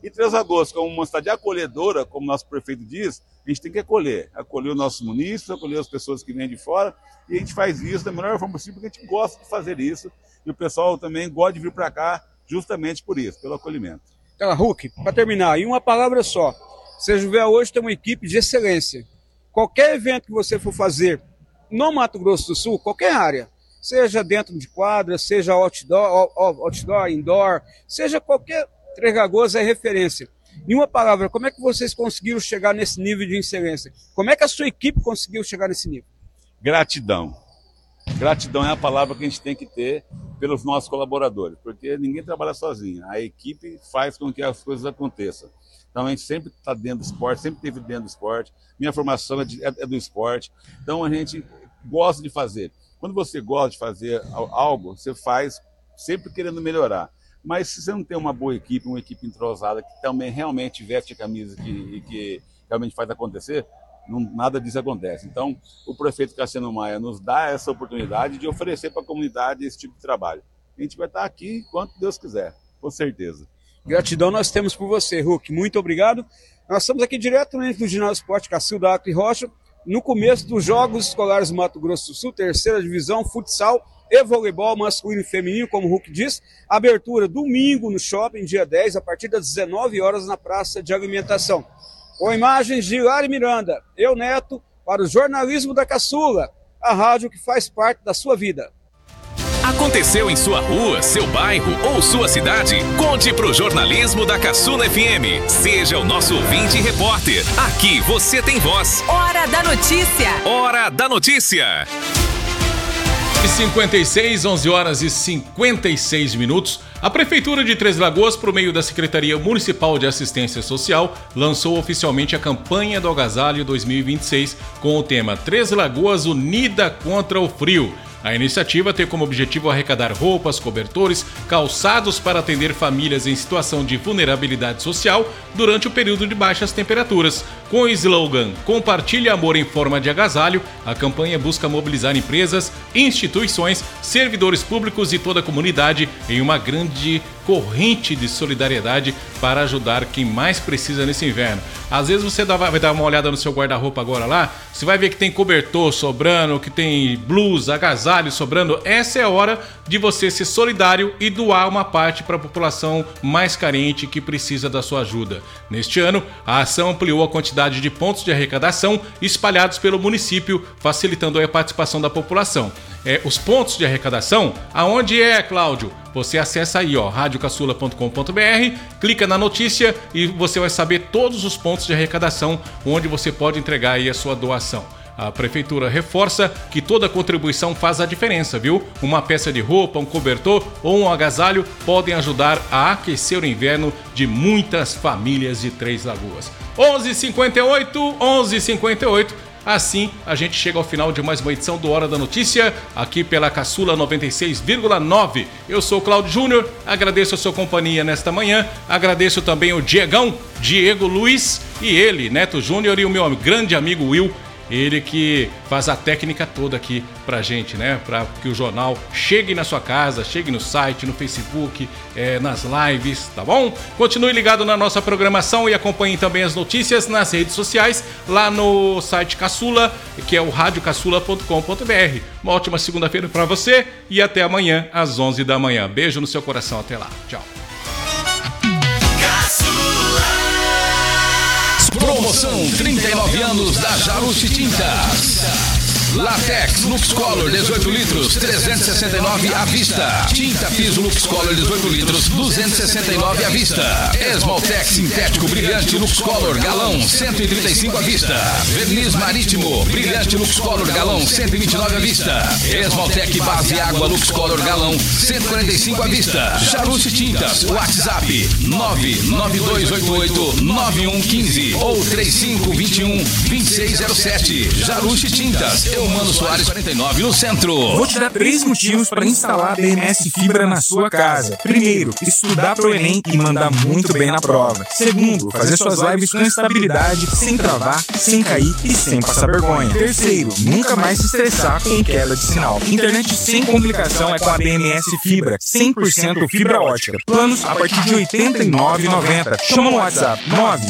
E Três Lagoas, como uma cidade acolhedora, como nosso prefeito diz, a gente tem que acolher os nossos munícipes, acolher as pessoas que vêm de fora, e a gente faz isso da melhor forma possível, porque a gente gosta de fazer isso, e o pessoal também gosta de vir para cá justamente por isso, pelo acolhimento. Então, Hulk, para terminar, em uma palavra só, Sejuvel hoje tem uma equipe de excelência. Qualquer evento que você for fazer no Mato Grosso do Sul, qualquer área, seja dentro de quadra, seja outdoor, indoor, seja qualquer, Três Lagoas é referência. Em uma palavra, como é que vocês conseguiram chegar nesse nível de excelência? Como é que a sua equipe conseguiu chegar nesse nível? Gratidão. Gratidão é a palavra que a gente tem que ter pelos nossos colaboradores, porque ninguém trabalha sozinho. A equipe faz com que as coisas aconteçam. Então a gente sempre está dentro do esporte, sempre esteve dentro do esporte. Minha formação é do esporte. Então a gente gosta de fazer. Quando você gosta de fazer algo, você faz sempre querendo melhorar. Mas se você não tem uma boa equipe, uma equipe entrosada, que também realmente veste a camisa e que realmente faz acontecer, nada disso acontece. Então, o prefeito Cassiano Maia nos dá essa oportunidade de oferecer para a comunidade esse tipo de trabalho. A gente vai estar aqui quanto Deus quiser, com certeza. Gratidão nós temos por você, Hulk. Muito obrigado. Nós estamos aqui diretamente do Ginásio Esporte Cacilda Acre Rocha, no começo dos Jogos Escolares do Mato Grosso do Sul, terceira divisão, futsal e voleibol masculino e feminino, como o Hulk diz. Abertura domingo no shopping, dia 10, a partir das 19 horas na praça de alimentação. Com imagens de Lari Miranda, eu, Neto, para o jornalismo da Caçula, a rádio que faz parte da sua vida. Aconteceu em sua rua, seu bairro ou sua cidade? Conte pro jornalismo da Caçula FM. Seja o nosso ouvinte e repórter. Aqui você tem voz. Hora da notícia. Hora da notícia. 56, 11 horas e 56 minutos. A Prefeitura de Três Lagoas, por meio da Secretaria Municipal de Assistência Social, lançou oficialmente a campanha do Agasalho 2026 com o tema Três Lagoas Unida contra o Frio. A iniciativa tem como objetivo arrecadar roupas, cobertores, calçados para atender famílias em situação de vulnerabilidade social durante o período de baixas temperaturas. Com o slogan Compartilhe Amor em Forma de Agasalho, a campanha busca mobilizar empresas, instituições, servidores públicos e toda a comunidade em uma grande corrente de solidariedade para ajudar quem mais precisa nesse inverno. Às vezes você vai dar uma olhada no seu guarda-roupa agora lá, você vai ver que tem cobertor sobrando, que tem blusa, agasalho sobrando. Essa é a hora de você ser solidário e doar uma parte para a população mais carente que precisa da sua ajuda. Neste ano, a ação ampliou a quantidade de pontos de arrecadação espalhados pelo município, facilitando a participação da população. Os pontos de arrecadação, aonde é, Cláudio? Você acessa aí, radiocaçula.com.br, clica na notícia e você vai saber todos os pontos de arrecadação onde você pode entregar aí a sua doação. A Prefeitura reforça que toda contribuição faz a diferença, viu? Uma peça de roupa, um cobertor ou um agasalho podem ajudar a aquecer o inverno de muitas famílias de Três Lagoas. 11h58. Assim, a gente chega ao final de mais uma edição do Hora da Notícia, aqui pela Caçula 96,9. Eu sou o Cláudio Júnior, agradeço a sua companhia nesta manhã, agradeço também o Diego Luiz e ele, Neto Júnior, e o meu grande amigo Will, ele que faz a técnica toda aqui pra gente, né? Pra que o jornal chegue na sua casa, chegue no site, no Facebook, nas lives, tá bom? Continue ligado na nossa programação e acompanhe também as notícias nas redes sociais, lá no site Caçula, que é o radiocaçula.com.br. Uma ótima segunda-feira pra você e até amanhã às 11 da manhã. Beijo no seu coração, até lá. Tchau. Promoção 39 anos da Jaruti Tintas. Latex Lux Color 18 litros, 369 à vista. Tinta piso Lux Color 18 litros, 269 à vista. Esmaltex sintético brilhante Lux Color galão, 135 à vista. Verniz marítimo brilhante Lux Color galão, 129 à vista. Esmaltec base água Lux Color galão, 145 à vista. Jaruti Tintas, WhatsApp 992889115 ou 3521-2607. Jaruti Tintas, Eumano Soares 49 no centro. Vou te dar 3 motivos para instalar a BMS Fibra na sua casa. Primeiro, estudar pro Enem e mandar muito bem na prova. Segundo, fazer suas lives com estabilidade, sem travar, sem cair e sem passar vergonha. Terceiro, nunca mais se estressar com queda de sinal. Internet sem complicação é com a BMS Fibra, 100% fibra ótica. Planos a partir de R$ 89,90. Chama no WhatsApp 9